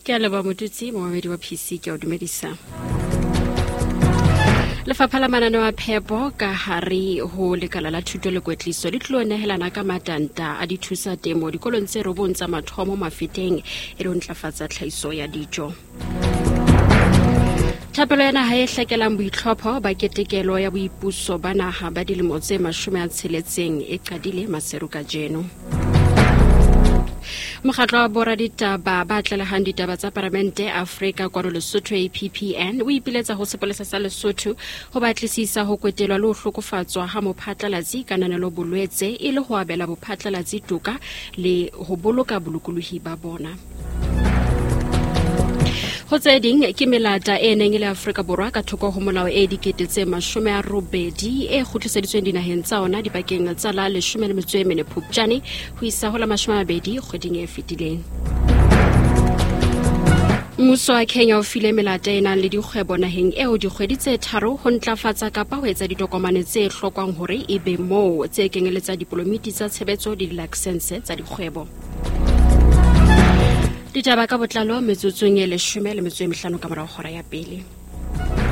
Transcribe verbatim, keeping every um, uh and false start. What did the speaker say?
Ke a leba motutsi moemedi wa P C ke o dumedisa. Lefapha la mananeo a phepo ka hare ho lekala la thuto le kwetliso le tlo nehelana ka matanta a dithusa temo dikolong tse robong tsa mathomo mafeteng e re ho ntlafatsa tlhahiso ya dijo. Thapelo ya naha e hlekelang boitlhopho ba ketekelo ya boipuso ba naha ba dilemo tse mashome a tsheletseng e qadile Maseru kajeno. Mokgatlo wa boraditaba ba tlelehang ditaba tsa Parlamente Afrika kwa Lesotho A P P N o ipiletsa ho sepolesa sa Lesotho ho batlisisa ho kwetelwa le ho hlokofatswa ha mophatlalatsi kananelo bolwetse e le ho abela bophatlalatsi toka le ho boloka bolokolohi ba bona. Ho tse ding ke melata e neng le Afrika Borwa ka thoko ho molao e dikete tse mashome a robedi e kgutliseditsweng dinaheng tsa ona dibakeng tsa la leshome le metso e mene Phupjane ho isa ho la mashome a mabedi kgweding e fetileng. Mmuso wa Kenya o file melata e nang le dikgwebo naheng eo dikgwedi tse tharo ho ntlafatsa kapa ho etsa ditokomane tse hlokwang hore e be moo tse kenyeletsa diplomiti tsa tshebetso le license tsa dikgwebo. Ditaba ka botlalo metsotsong e leshome le metso e mehlano ka morao hora ya pele.